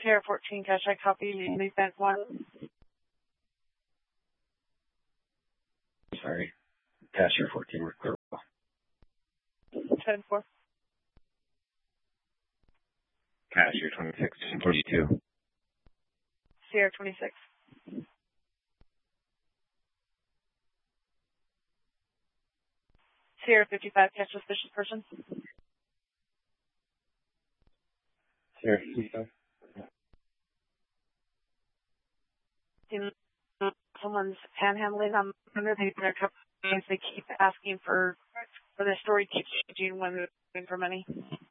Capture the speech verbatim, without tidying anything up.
Sierra fourteen, cash, I copy. Leave bank one. Sorry. Cashier fourteen, we're clear. ten four. Cashier twenty-six, forty-two. Sierra twenty-six. Sierra fifty-five, catch suspicious person. Sierra fifty-five. Someone's panhandling on under the their companies. They keep asking for for their story keeps changing when they're looking for money.